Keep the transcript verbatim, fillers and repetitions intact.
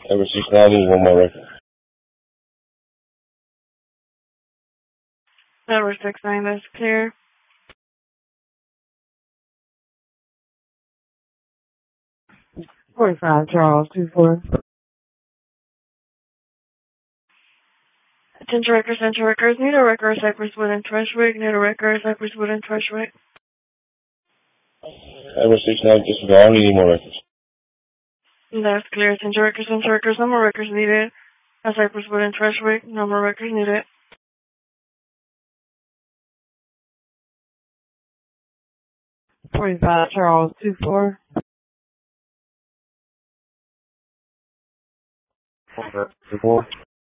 Ever six ninety, one more record. Number six nine, that's clear. forty-five Charles, two four. Attention records, attention records, need a record, Cypress Wood and Treshwick, need a record, Cypress Wood and Treshwick. Ever six nine, disregard, only need more records. That's clear. Attention records, attention records, no more records needed. At Cypress Wood and Treshwick, no more records needed. forty-five Charles, two four. Two four.